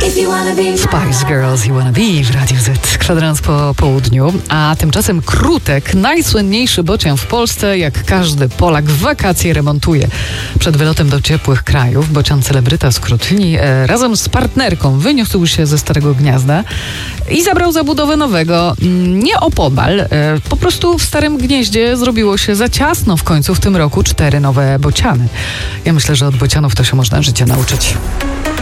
Spice Girls You Wanna Be w Radiu Z. Kwadrans po południu, a tymczasem Krutek, najsłynniejszy bocian w Polsce, jak każdy Polak w wakacje remontuje. Przed wylotem do ciepłych krajów bocian celebryta z Krutni razem z partnerką wyniósł się ze starego gniazda i zabrał za budowę nowego. Nie opodal, po prostu w starym gnieździe zrobiło się za ciasno. W końcu w tym roku 4 nowe bociany. Ja myślę, że od bocianów to się można życie nauczyć.